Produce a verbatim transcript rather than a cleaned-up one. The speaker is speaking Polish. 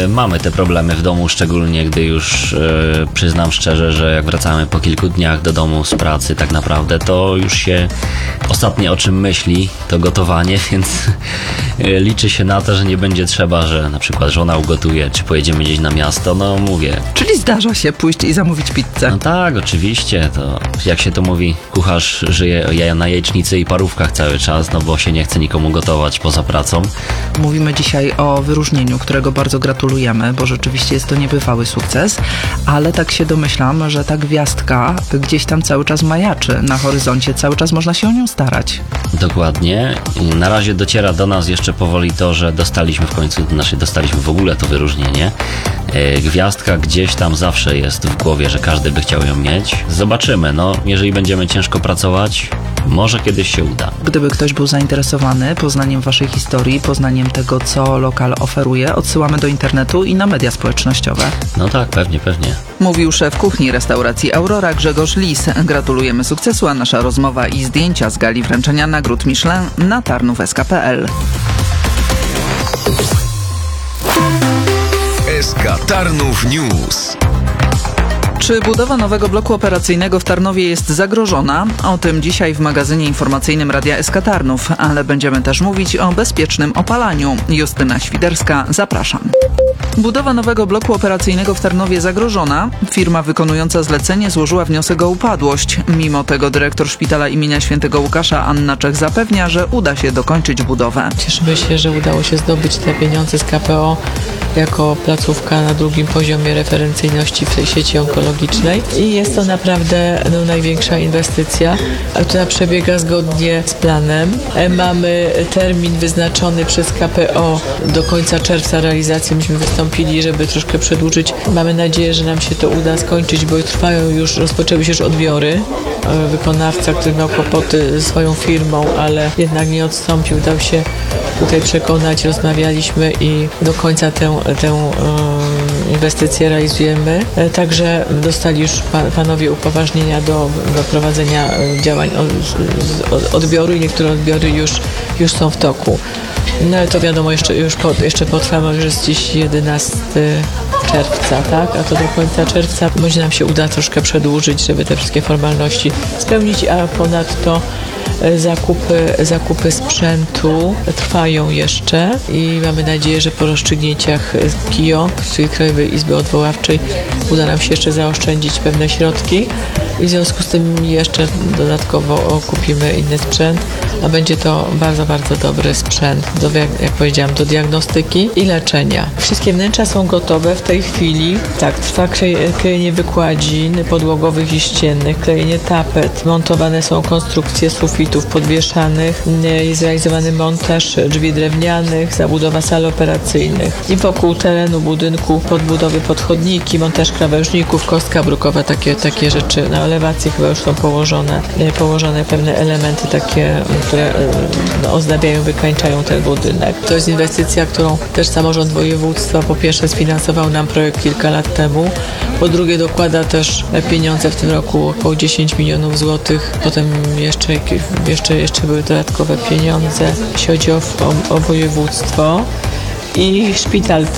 mamy te problemy w domu, szczególnie gdy już yy, przyznam szczerze, że jak wracamy po kilku dniach do domu z pracy tak naprawdę, to już się ostatnie o czym myśli, to gotowanie, więc yy, liczy się na to, że nie będzie trzeba, że na przykład żona ugotuje, czy pojedziemy gdzieś na miasto, no mówię. Czyli zdarza się pójść i zamówić pizzę. No tak, oczywiście, to jak się to mówi, kucharz żyje jaja na jajecznicy i parówkach cały czas, no bo się nie chce nikomu gotować poza pracą. Mówimy dzisiaj o wyróżnieniu, którego bardzo gratulujemy, bo rzeczywiście jest to niebywały sukces, ale tak się domyślam, że ta gwiazdka gdzieś tam cały czas majaczy na horyzoncie, cały czas można się o nią starać. Dokładnie. Na razie dociera do nas jeszcze powoli to, że dostaliśmy w końcu, znaczy dostaliśmy w ogóle to wyróżnienie. Gwiazdka gdzieś tam zawsze jest w głowie, że każdy by chciał ją mieć. Zobaczymy, no jeżeli będziemy ciężko pracować, może kiedyś się uda. Gdyby ktoś był zainteresowany poznaniem waszej historii, poznaniem tego, co lokal oferuje, odsyłamy do internetu i na media społecznościowe. No tak, pewnie, pewnie. Mówił szef kuchni restauracji Aurora Grzegorz Lis. Gratulujemy sukcesu, a nasza rozmowa i zdjęcia z gali wręczenia nagród Michelin na tarnów kropka s k kropka p l. S K Tarnów News. Czy budowa nowego bloku operacyjnego w Tarnowie jest zagrożona? O tym dzisiaj w magazynie informacyjnym Radia S K Tarnów, ale będziemy też mówić o bezpiecznym opalaniu. Justyna Świderska, zapraszam. Budowa nowego bloku operacyjnego w Tarnowie zagrożona. Firma wykonująca zlecenie złożyła wniosek o upadłość. Mimo tego dyrektor szpitala imienia Świętego Łukasza Anna Czech zapewnia, że uda się dokończyć budowę. Cieszymy się, że udało się zdobyć te pieniądze z K P O jako placówka na drugim poziomie referencyjności w tej sieci onkologicznej i jest to naprawdę no, największa inwestycja, która przebiega zgodnie z planem. Mamy termin wyznaczony przez K P O do końca czerwca realizacji. Myśmy wystąpili, żeby troszkę przedłużyć. Mamy nadzieję, że nam się to uda skończyć, bo trwają już, rozpoczęły się już odbiory. Wykonawca, który miał kłopoty ze swoją firmą, ale jednak nie odstąpił, dał się tutaj przekonać, rozmawialiśmy i do końca tę, tę um, inwestycję realizujemy. Także dostali już pan, panowie upoważnienia do, do prowadzenia działań od, odbioru i niektóre odbiory już, już są w toku. No ale to wiadomo, jeszcze, już po, jeszcze potrwa, że jest dziś jedenastego czerwca, tak? A to do końca czerwca może nam się uda troszkę przedłużyć, żeby te wszystkie formalności spełnić, a ponadto Zakupy, zakupy sprzętu trwają jeszcze i mamy nadzieję, że po rozstrzygnięciach K I O, czyli Krajowej Izby Odwoławczej, uda nam się jeszcze zaoszczędzić pewne środki i w związku z tym jeszcze dodatkowo kupimy inny sprzęt, a będzie to bardzo, bardzo dobry sprzęt, do, jak powiedziałam, do diagnostyki i leczenia. Wszystkie wnętrza są gotowe w tej chwili. Tak, trwa klejenie wykładzin podłogowych i ściennych, klejenie tapet, montowane są konstrukcje sufitów podwieszanych, jest realizowany montaż drzwi drewnianych, zabudowa sal operacyjnych i wokół terenu budynku podbudowy podchodniki, montaż krawężników, kostka brukowa, takie, takie rzeczy. Na elewacji chyba już są położone, położone pewne elementy takie, które no, ozdabiają, wykańczają ten budynek. To jest inwestycja, którą też samorząd województwa po pierwsze sfinansował nam projekt kilka lat temu, po drugie dokłada też pieniądze w tym roku około dziesięć milionów złotych, potem jeszcze Jeszcze, jeszcze były dodatkowe pieniądze, jeśli chodzi o, o, o województwo i szpital